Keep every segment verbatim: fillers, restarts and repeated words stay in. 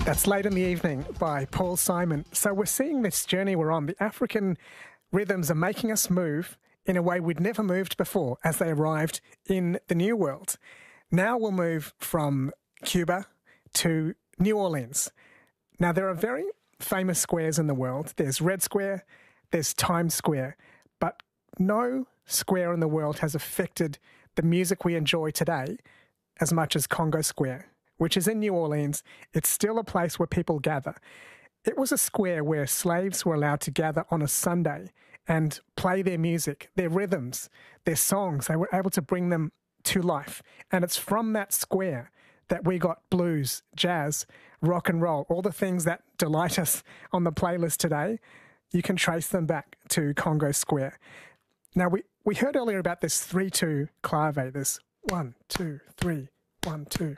That's Late in the Evening by Paul Simon. So we're seeing this journey we're on. The African rhythms are making us move in a way we'd never moved before as they arrived in the New World. Now we'll move from Cuba to New Orleans. Now there are very famous squares in the world. There's Red Square, there's Times Square, but no square in the world has affected the music we enjoy today as much as Congo Square, which is in New Orleans. It's still a place where people gather. It was a square where slaves were allowed to gather on a Sunday and play their music, their rhythms, their songs. They were able to bring them to life. And it's from that square that we got blues, jazz, rock and roll, all the things that delight us on the playlist today. You can trace them back to Congo Square. Now, we, we heard earlier about this three two clave, this one, two, three, one, two.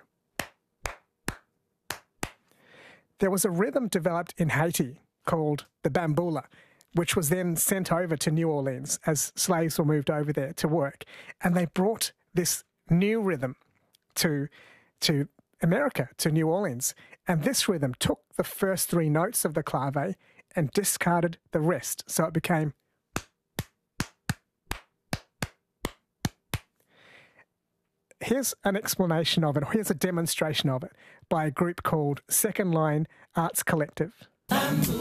There was a rhythm developed in Haiti called the bamboula, which was then sent over to New Orleans as slaves were moved over there to work. And they brought this new rhythm to, to America, to New Orleans. And this rhythm took the first three notes of the clave and discarded the rest. So it became... Here's an explanation of it, or here's a demonstration of it by a group called Second Line Arts Collective.